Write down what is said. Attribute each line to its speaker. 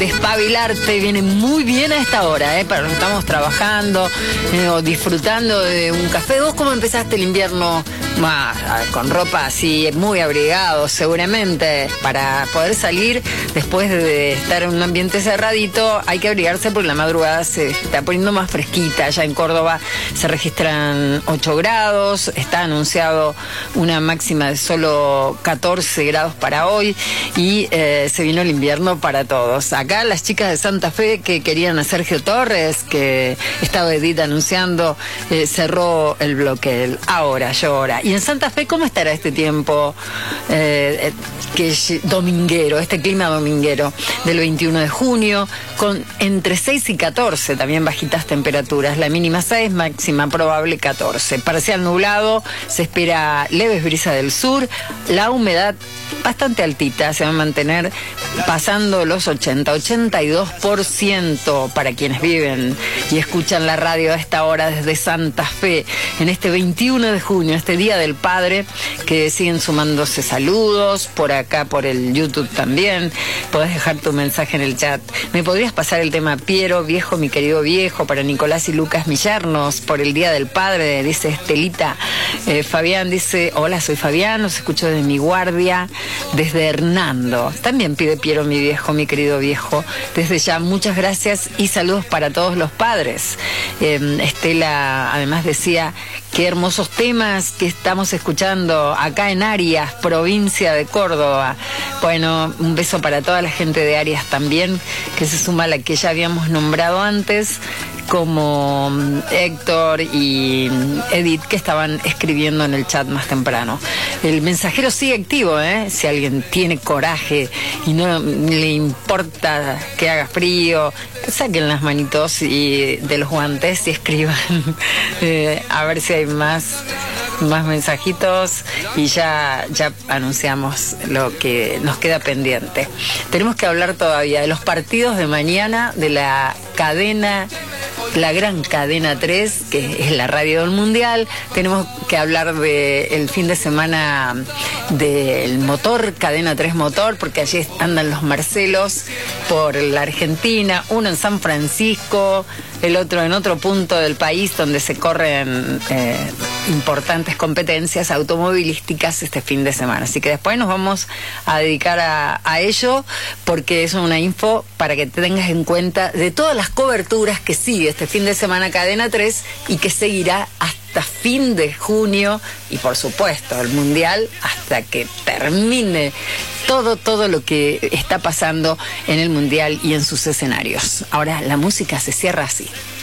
Speaker 1: Despabilarte viene muy bien a esta hora, para los que estamos trabajando o disfrutando de un café. ¿Vos cómo empezaste el invierno? Con ropa así, muy abrigado seguramente. Para poder salir después de estar en un ambiente cerradito, hay que abrigarse porque la madrugada se está poniendo más fresquita. Ya en Córdoba se registran 8 grados, está anunciado una máxima de solo 14 grados para hoy y se vino el invierno para todos. Acá las chicas de Santa Fe que querían a Sergio Torres, que estaba Edith anunciando, cerró el bloque, el ahora llora. Y en Santa Fe, ¿cómo estará este tiempo dominguero, este clima dominguero del 21 de junio, con entre 6 y 14, también bajitas temperaturas, la mínima 6, máxima probable 14, parcial nublado, se espera leves brisas del sur, la humedad bastante altita, se va a mantener pasando los 82% para quienes viven y escuchan la radio a esta hora desde Santa Fe, en este 21 de junio, este Día del Padre, que siguen sumándose saludos, por acá por el YouTube también, podés dejar tu mensaje en el chat. ¿Me podrías pasar el tema Piero, viejo, mi querido viejo, para Nicolás y Lucas Millarnos, por el Día del Padre? Dice Estelita. Fabián dice, hola, soy Fabián, los escucho desde mi guardia, desde Hernando. También pide Piero, mi viejo, mi querido viejo. Desde ya, muchas gracias y saludos para todos los padres. Estela además decía, qué hermosos temas que estamos escuchando acá en Arias, provincia de Córdoba. Bueno, un beso para toda la gente de Arias también, que se suma a la que ya habíamos nombrado antes, como Héctor y Edith, que estaban escribiendo en el chat más temprano. El mensajero sigue activo, si alguien tiene coraje y no le importa que haga frío, saquen las manitos de los guantes y escriban, a ver si hay más mensajitos y ya anunciamos lo que nos queda pendiente. Tenemos que hablar todavía de los partidos de mañana de la gran cadena 3, que es la radio del Mundial. Tenemos que hablar del fin de semana del motor, cadena 3 motor, porque allí andan los Marcelos por la Argentina, uno en San Francisco, el otro en otro punto del país donde se corren importantes competencias automovilísticas este fin de semana. Así que después nos vamos a dedicar a ello, porque es una info para que tengas en cuenta de todas las coberturas que sigue este fin de semana Cadena 3 y que seguirá hasta fin de junio y por supuesto el Mundial hasta que termine todo lo que está pasando en el Mundial y en sus escenarios. Ahora la música se cierra así.